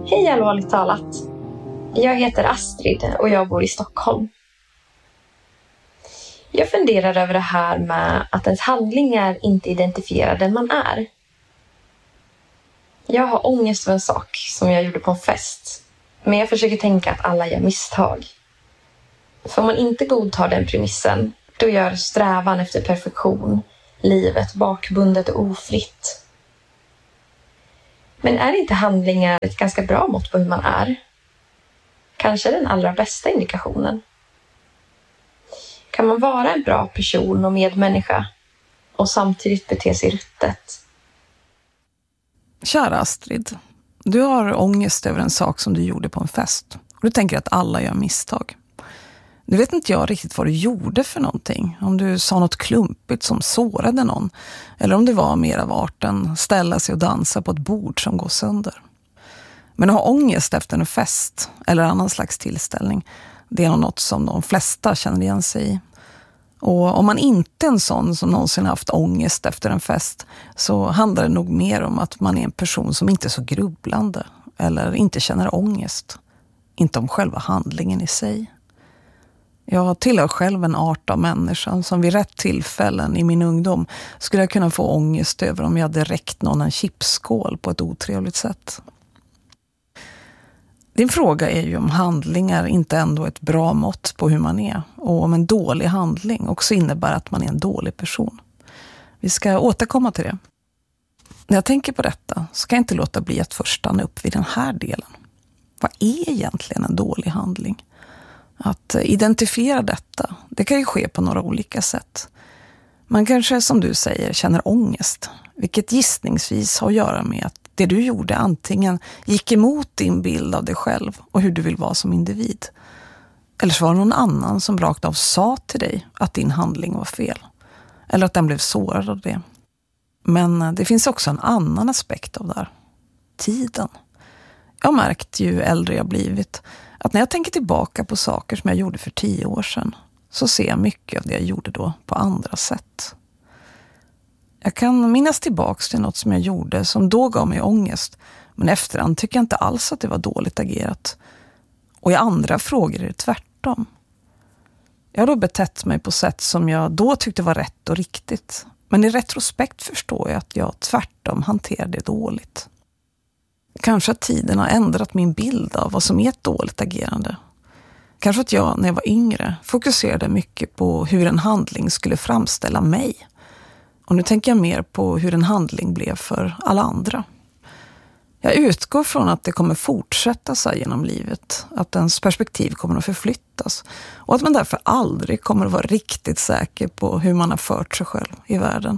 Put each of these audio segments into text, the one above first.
Hej allvarligt talat. Jag heter Astrid och jag bor i Stockholm. Jag funderar över det här med att ens handlingar inte identifierar den man är. Jag har ångest för en sak som jag gjorde på en fest. Men jag försöker tänka att alla gör misstag. För om man inte godtar den premissen, då gör strävan efter perfektion livet bakbundet och ofritt. Men är inte handlingar ett ganska bra mått på hur man är? Kanske den allra bästa indikationen. Kan man vara en bra person och medmänniska och samtidigt bete sig ruttet? Kära Astrid, du har ångest över en sak som du gjorde på en fest. Och du tänker att alla gör misstag. Nu vet inte jag riktigt vad du gjorde för någonting. Om du sa något klumpigt som sårade någon. Eller om det var mer av arten ställa sig och dansa på ett bord som går sönder. Men att ha ångest efter en fest eller annan slags tillställning, det är nog något som de flesta känner igen sig i. Och om man inte är en sån som någonsin haft ångest efter en fest, så handlar det nog mer om att man är en person som inte är så grubblande eller inte känner ångest. Inte om själva handlingen i sig. Jag tillhör själv en art av människan som vid rätt tillfällen i min ungdom skulle jag kunna få ångest över om jag hade räckt någon en chipsskål på ett otrevligt sätt. Din fråga är ju om handlingar inte ändå är ett bra mått på hur man är, och om en dålig handling också innebär att man är en dålig person. Vi ska återkomma till det. När jag tänker på detta så kan jag inte låta bli att först stanna upp vid den här delen. Vad är egentligen en dålig handling? Att identifiera detta, det kan ju ske på några olika sätt. Man kanske, som du säger, känner ångest, vilket gissningsvis har att göra med att det du gjorde antingen gick emot din bild av dig själv och hur du vill vara som individ. Eller så var det någon annan som rakt av sa till dig att din handling var fel. Eller att den blev sårad av det. Men det finns också en annan aspekt av det här. Tiden. Jag har märkt ju äldre jag blivit att när jag tänker tillbaka på saker som jag gjorde för 10 år sedan, så ser jag mycket av det jag gjorde då på andra sätt. Jag kan minnas tillbaks till något som jag gjorde som då gav mig ångest, men efterhand tycker jag inte alls att det var dåligt agerat. Och i andra frågor är det tvärtom. Jag har då betett mig på sätt som jag då tyckte var rätt och riktigt, men i retrospekt förstår jag att jag tvärtom hanterade det dåligt. Kanske att tiden har ändrat min bild av vad som är ett dåligt agerande. Kanske att jag, när jag var yngre, fokuserade mycket på hur en handling skulle framställa mig. Och nu tänker jag mer på hur en handling blev för alla andra. Jag utgår från att det kommer fortsätta så genom livet. Att ens perspektiv kommer att förflyttas. Och att man därför aldrig kommer att vara riktigt säker på hur man har fört sig själv i världen.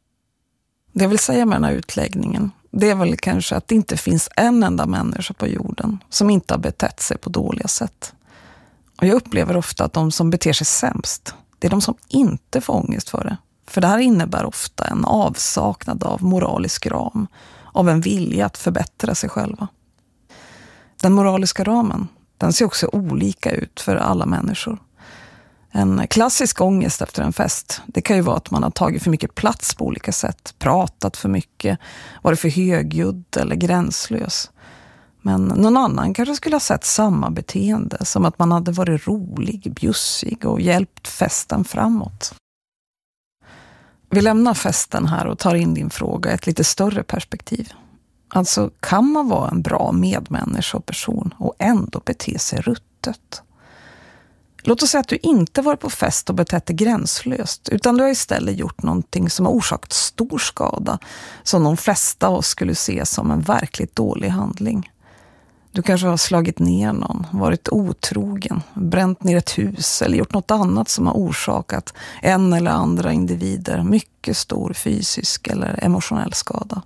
Det vill säga med den här utläggningen, det är väl kanske att det inte finns en enda människa på jorden som inte har betett sig på dåliga sätt. Och jag upplever ofta att de som beter sig sämst, det är de som inte får ångest för det. För det här innebär ofta en avsaknad av moralisk ram, av en vilja att förbättra sig själva. Den moraliska ramen, den ser också olika ut för alla människor. En klassisk ångest efter en fest, det kan ju vara att man har tagit för mycket plats på olika sätt, pratat för mycket, varit för högljudd eller gränslös. Men någon annan kanske skulle ha sett samma beteende, som att man hade varit rolig, bjussig och hjälpt festen framåt. Vi lämnar festen här och tar in din fråga i ett lite större perspektiv. Alltså, kan man vara en bra medmänniska och person och ändå bete sig ruttet? Låt oss säga att du inte varit på fest och betett dig gränslöst, utan du har istället gjort någonting som har orsakat stor skada, som de flesta av oss skulle se som en verkligt dålig handling. Du kanske har slagit ner någon, varit otrogen, bränt ner ett hus eller gjort något annat som har orsakat en eller andra individer mycket stor fysisk eller emotionell skada.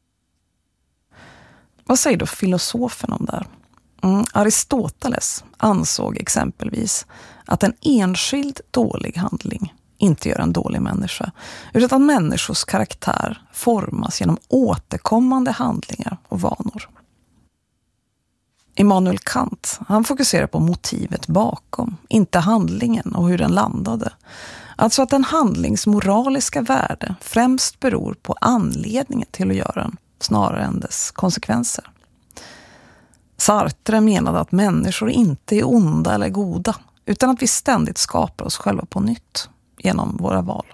Vad säger då filosofen om det här? Aristoteles ansåg exempelvis att en enskild dålig handling inte gör en dålig människa, utan att människors karaktär formas genom återkommande handlingar och vanor. Immanuel Kant, han fokuserar på motivet bakom, inte handlingen och hur den landade. Alltså att en handlings moraliska värde främst beror på anledningen till att göra den, snarare än dess konsekvenser. Sartre menade att människor inte är onda eller goda, utan att vi ständigt skapar oss själva på nytt genom våra val.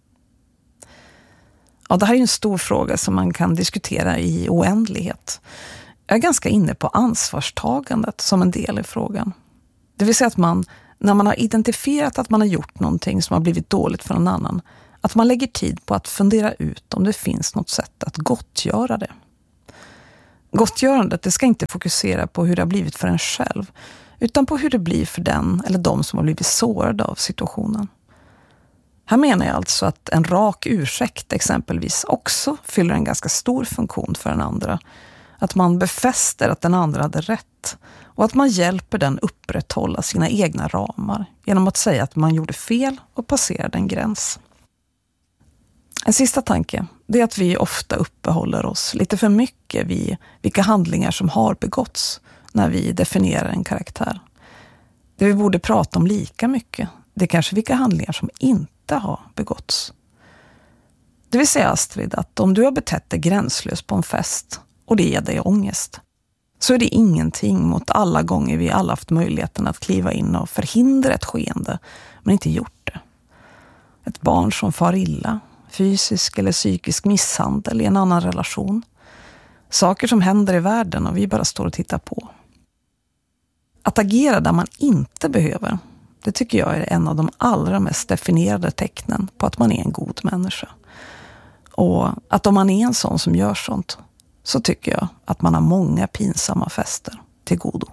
Ja, det här är en stor fråga som man kan diskutera i oändlighet. Jag är ganska inne på ansvarstagandet som en del i frågan. Det vill säga att man, när man har identifierat att man har gjort någonting som har blivit dåligt för någon annan, att man lägger tid på att fundera ut om det finns något sätt att gottgöra det. Gottgörandet, det ska inte fokusera på hur det har blivit för en själv, utan på hur det blir för den eller de som har blivit sårade av situationen. Här menar jag alltså att en rak ursäkt exempelvis också fyller en ganska stor funktion för den andra. Att man befäster att den andra hade rätt och att man hjälper den upprätthålla sina egna ramar genom att säga att man gjorde fel och passerade en gräns. En sista tanke, det är att vi ofta uppehåller oss lite för mycket vid vilka handlingar som har begåtts när vi definierar en karaktär. Det vi borde prata om lika mycket, det är kanske vilka handlingar som inte har begåtts. Det vill säga, Astrid, att om du har betett dig gränslöst på en fest och det ger dig ångest, så är det ingenting mot alla gånger vi alla haft möjligheten att kliva in och förhindra ett skeende, men inte gjort det. Ett barn som far illa, fysisk eller psykisk misshandel i en annan relation. Saker som händer i världen och vi bara står och tittar på. Att agera där man inte behöver, det tycker jag är en av de allra mest definierade tecknen på att man är en god människa. Och att om man är en sån som gör sånt, så tycker jag att man har många pinsamma fester till godo.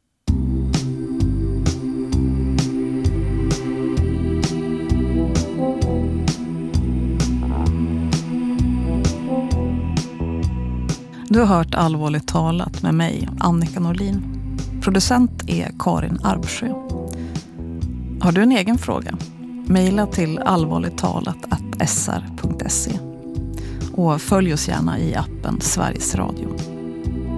Du har hört Allvarligt talat med mig, Annika Norlin. Producent är Karin Arbsjö. Har du en egen fråga? Maila till allvarligttalat@sr.se. Och följ oss gärna i appen Sveriges Radio.